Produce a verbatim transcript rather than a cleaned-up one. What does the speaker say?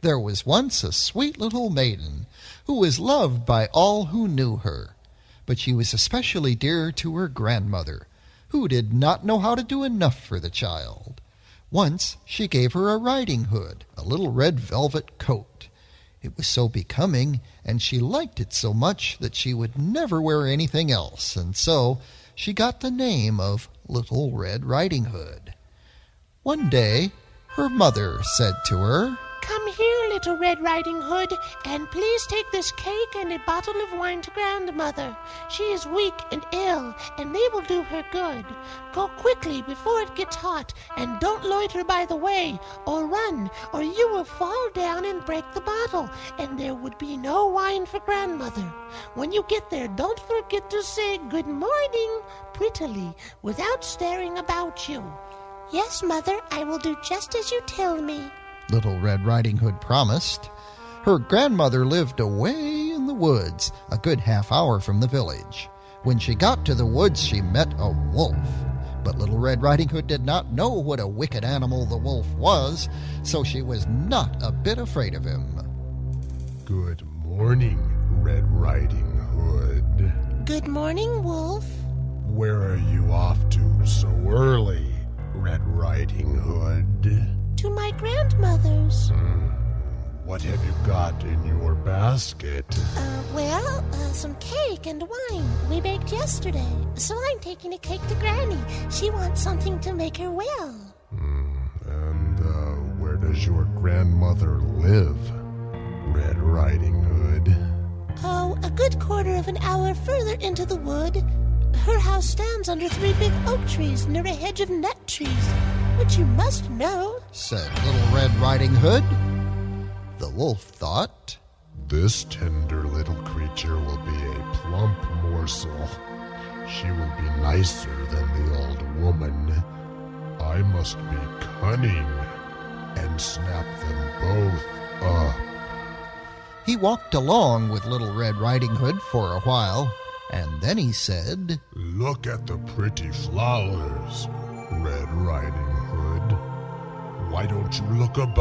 There was once a sweet little maiden who was loved by all who knew her, but she was especially dear to her grandmother, who did not know how to do enough for the child. Once she gave her a riding hood, a little red velvet coat. It was so becoming, and she liked it so much that she would never wear anything else, and so she got the name of Little Red Riding Hood. One day her mother said to her, "Come here, Little Red Riding Hood, and please take this cake and a bottle of wine to grandmother. She is weak and ill, and they will do her good. Go quickly before it gets hot, and don't loiter by the way, or run, or you will fall down and break the bottle, and there would be no wine for grandmother. When you get there, don't forget to say good morning prettily, without staring about you." "Yes, Mother, I will do just as you tell me," Little Red Riding Hood promised. Her grandmother lived away in the woods, a good half hour from the village. When she got to the woods, she met a wolf. But Little Red Riding Hood did not know what a wicked animal the wolf was, so she was not a bit afraid of him. "Good morning, Red Riding Hood." "Good morning, Wolf." "Where are you off to so early, Red Riding Hood?" "To my grandmother's." Mm, what have you got in your basket? Uh, well, uh, some cake and wine we baked yesterday. So I'm taking a cake to Granny. She wants something to make her well. Mm, and uh, where does your grandmother live, Red Riding Hood? Oh, a good quarter of an hour further into the wood. Her house stands under three big oak trees near a hedge of nut trees, which you must know," said Little Red Riding Hood. The wolf thought, "This tender little creature will be a plump morsel. She will be nicer than the old woman. I must be cunning and snap them both up." He walked along with Little Red Riding Hood for a while, and then he said, "Look at the pretty flowers, Red Riding Hood. Why don't you look about